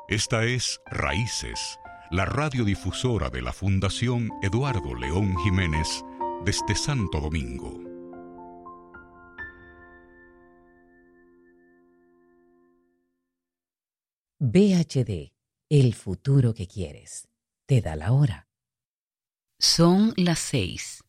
Esta es Raíces, la radiodifusora de la Fundación Eduardo León Jiménez desde Santo Domingo. VHD, el futuro que quieres. Te da la hora. Son las 6.